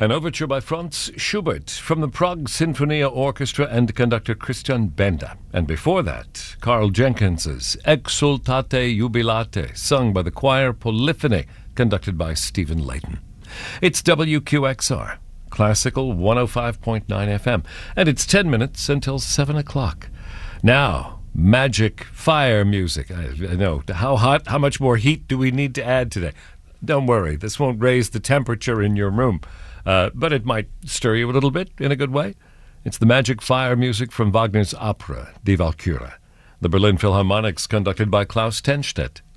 An overture by Franz Schubert from the Prague Sinfonia Orchestra and conductor Christian Benda. And before that, Carl Jenkins's Exultate Jubilate, sung by the choir Polyphony, conducted by Stephen Layton. It's WQXR, Classical 105.9 FM, and it's 10 minutes until 7 o'clock. Now, magic fire music. I know. How hot, how much more heat do we need to add today? Don't worry, this won't raise the temperature in your room. But it might stir you a little bit in a good way. It's the magic fire music from Wagner's opera, Die Walküre. The Berlin Philharmonics, conducted by Klaus Tenstedt.